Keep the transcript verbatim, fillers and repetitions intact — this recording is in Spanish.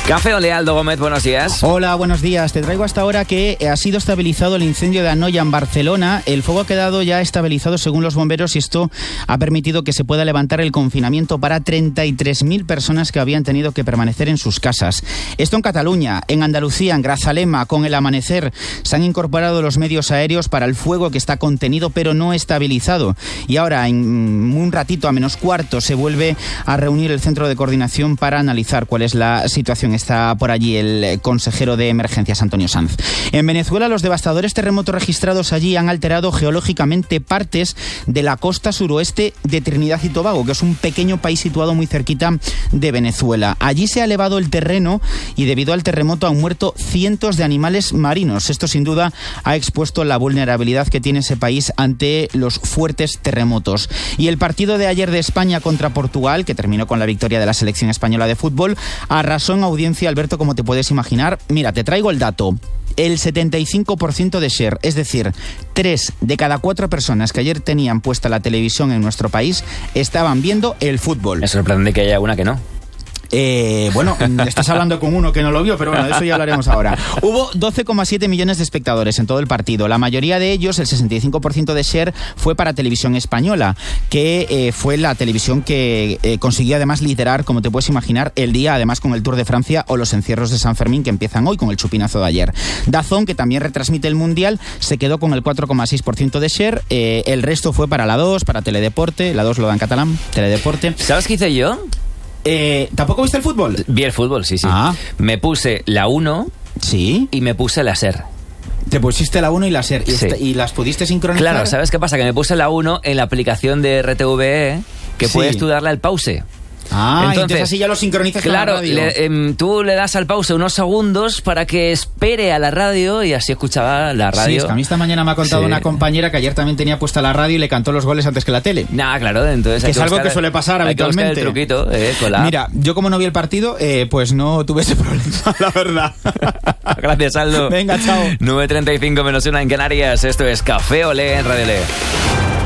Café Olé, Aldo Gómez, buenos días. Hola, buenos días. Te traigo hasta ahora que ha sido estabilizado el incendio de Anoia en Barcelona. El fuego ha quedado ya estabilizado según los bomberos y esto ha permitido que se pueda levantar el confinamiento para treinta y tres mil personas que habían tenido que permanecer en sus casas. Esto en Cataluña, en Andalucía, en Grazalema, con el amanecer, se han incorporado los medios aéreos para el fuego que está contenido pero no estabilizado. Y ahora, en un ratito, a menos cuarto, se vuelve a reunir el Centro de Coordinación para analizar cuál es la situación. Está por allí el consejero de Emergencias, Antonio Sanz. En Venezuela, los devastadores terremotos registrados allí han alterado geológicamente partes de la costa suroeste de Trinidad y Tobago, que es un pequeño país situado muy cerquita de Venezuela. Allí se ha elevado el terreno y debido al terremoto han muerto cientos de animales marinos. Esto sin duda ha expuesto la vulnerabilidad que tiene ese país ante los fuertes terremotos. Y el partido de ayer de España contra Portugal, que terminó con la victoria de la selección española de fútbol, arrasó en audiencia, Alberto, como te puedes imaginar. Mira, te traigo el dato. El setenta y cinco por ciento de share, es decir, tres de cada cuatro personas que ayer tenían puesta la televisión en nuestro país estaban viendo el fútbol. Me sorprende que haya una que no. Eh, bueno, estás hablando con uno que no lo vio, pero bueno, de eso ya hablaremos ahora. Hubo doce coma siete millones de espectadores en todo el partido. La mayoría de ellos, el sesenta y cinco por ciento de share, fue para Televisión Española, que eh, fue la televisión que eh, consiguió además liderar, como te puedes imaginar, el día, además con el Tour de Francia o los encierros de San Fermín que empiezan hoy con el chupinazo de ayer. DAZN, que también retransmite el Mundial, se quedó con el cuatro coma seis por ciento de share. Eh, el resto fue para la dos, para Teledeporte. La dos lo da en catalán, Teledeporte. ¿Sabes qué hice yo? Eh, ¿Tampoco viste el fútbol? Vi el fútbol, sí, sí. Ah. Me puse la uno ¿Sí? y me puse la SER. Te pusiste la uno y la SER. ¿Y, Sí. esta, ¿Y las pudiste sincronizar? Claro, ¿sabes qué pasa? Que me puse la uno en la aplicación de R T V E, que Sí. puedes tú darle al pause. Ah, entonces, entonces así ya lo sincronizas claro, con la radio. le, eh, tú le das al pause unos segundos para que espere a la radio y así escuchaba la radio. Sí, es que a mí esta mañana me ha contado Sí. una compañera que ayer también tenía puesta la radio y le cantó los goles antes que la tele. Nah, claro, entonces Que hay es que algo buscar- que suele pasar hay que buscar habitualmente. el truquito, eh, con la- Mira, yo como no vi el partido, eh, pues no tuve ese problema, la verdad. Gracias, Aldo. Venga, chao. nueve treinta y cinco menos una en Canarias. Esto es Café Olé en Radio Olé.